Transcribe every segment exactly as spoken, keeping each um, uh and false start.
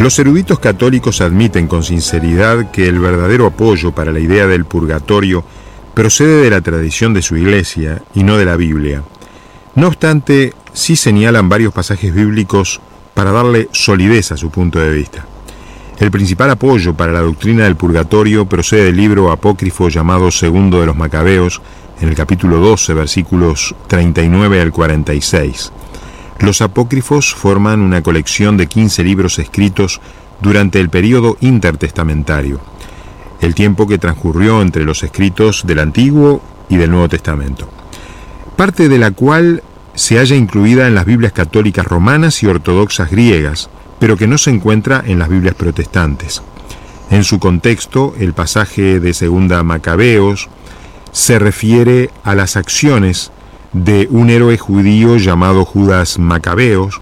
Los eruditos católicos admiten con sinceridad que el verdadero apoyo para la idea del purgatorio procede de la tradición de su iglesia y no de la Biblia. No obstante, sí señalan varios pasajes bíblicos para darle solidez a su punto de vista. El principal apoyo para la doctrina del purgatorio procede del libro apócrifo llamado Segundo de los Macabeos, en el capítulo doce, versículos treinta y nueve al cuarenta y seis. Los apócrifos forman una colección de quince libros escritos durante el período intertestamentario, el tiempo que transcurrió entre los escritos del Antiguo y del Nuevo Testamento, parte de la cual se halla incluida en las Biblias católicas romanas y ortodoxas griegas, pero que no se encuentra en las Biblias protestantes. En su contexto, el pasaje de Segunda Macabeos se refiere a las acciones de un héroe judío llamado Judas Macabeos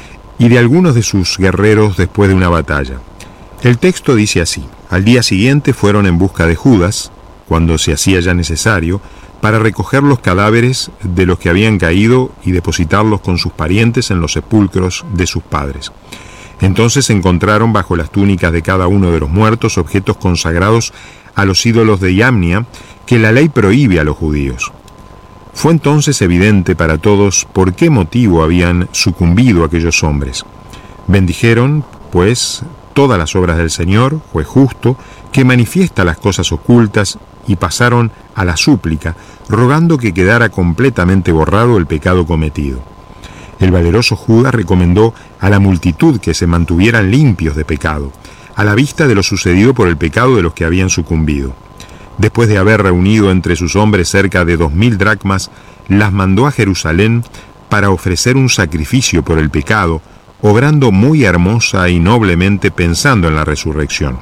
y de algunos de sus guerreros después de una batalla. El texto dice así: al día siguiente fueron en busca de Judas, cuando se hacía ya necesario, para recoger los cadáveres de los que habían caído y depositarlos con sus parientes en los sepulcros de sus padres. Entonces encontraron bajo las túnicas de cada uno de los muertos objetos consagrados a los ídolos de Yamnia que la ley prohíbe a los judíos. Fue entonces evidente para todos por qué motivo habían sucumbido aquellos hombres. Bendijeron, pues, todas las obras del Señor, juez justo, que manifiesta las cosas ocultas, y pasaron a la súplica, rogando que quedara completamente borrado el pecado cometido. El valeroso Judas recomendó a la multitud que se mantuvieran limpios de pecado, a la vista de lo sucedido por el pecado de los que habían sucumbido. Después de haber reunido entre sus hombres cerca de dos mil dracmas, las mandó a Jerusalén para ofrecer un sacrificio por el pecado, obrando muy hermosa y noblemente pensando en la resurrección.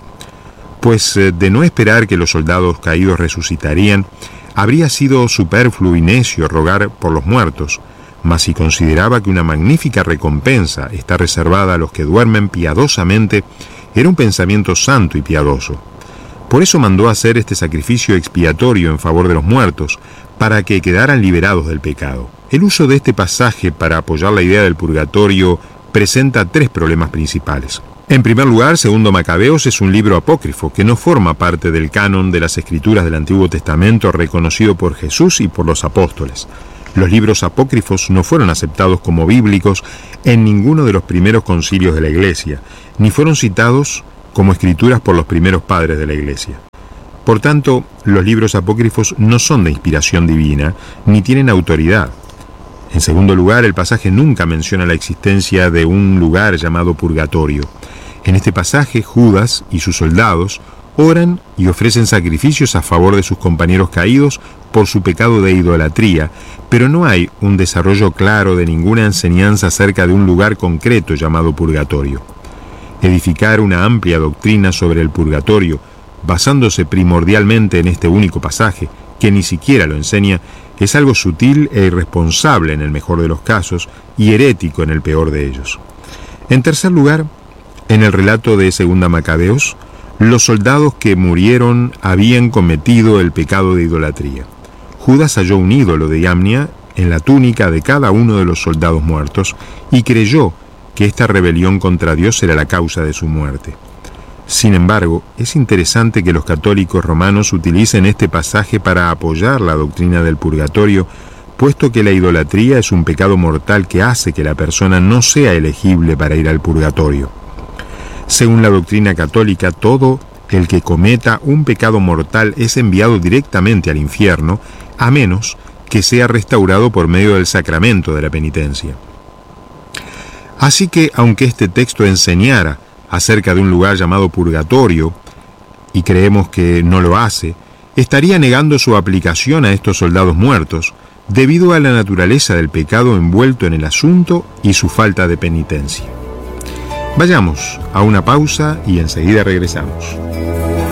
Pues de no esperar que los soldados caídos resucitarían, habría sido superfluo y necio rogar por los muertos, mas si consideraba que una magnífica recompensa está reservada a los que duermen piadosamente, era un pensamiento santo y piadoso. Por eso mandó hacer este sacrificio expiatorio en favor de los muertos, para que quedaran liberados del pecado. El uso de este pasaje para apoyar la idea del purgatorio presenta tres problemas principales. En primer lugar, Segundo Macabeos es un libro apócrifo que no forma parte del canon de las escrituras del Antiguo Testamento reconocido por Jesús y por los apóstoles. Los libros apócrifos no fueron aceptados como bíblicos en ninguno de los primeros concilios de la Iglesia, ni fueron citados como escrituras por los primeros padres de la Iglesia. Por tanto, los libros apócrifos no son de inspiración divina, ni tienen autoridad. En segundo lugar, el pasaje nunca menciona la existencia de un lugar llamado purgatorio. En este pasaje, Judas y sus soldados oran y ofrecen sacrificios a favor de sus compañeros caídos por su pecado de idolatría, pero no hay un desarrollo claro de ninguna enseñanza acerca de un lugar concreto llamado purgatorio. Edificar una amplia doctrina sobre el purgatorio, basándose primordialmente en este único pasaje, que ni siquiera lo enseña, es algo sutil e irresponsable en el mejor de los casos y herético en el peor de ellos. En tercer lugar, en el relato de Segunda Macabeos, los soldados que murieron habían cometido el pecado de idolatría. Judas halló un ídolo de Yamnia en la túnica de cada uno de los soldados muertos y creyó que esta rebelión contra Dios era la causa de su muerte. Sin embargo, es interesante que los católicos romanos utilicen este pasaje para apoyar la doctrina del purgatorio, puesto que la idolatría es un pecado mortal que hace que la persona no sea elegible para ir al purgatorio. Según la doctrina católica, todo el que cometa un pecado mortal es enviado directamente al infierno, a menos que sea restaurado por medio del sacramento de la penitencia. Así que, aunque este texto enseñara acerca de un lugar llamado purgatorio, y creemos que no lo hace, estaría negando su aplicación a estos soldados muertos, debido a la naturaleza del pecado envuelto en el asunto y su falta de penitencia. Vayamos a una pausa y enseguida regresamos.